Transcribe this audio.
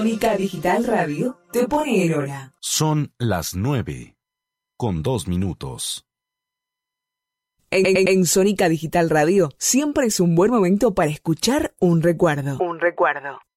Sónica Digital Radio te pone el hora. Son las 9:02. En Sónica Digital Radio siempre es un buen momento para escuchar un recuerdo.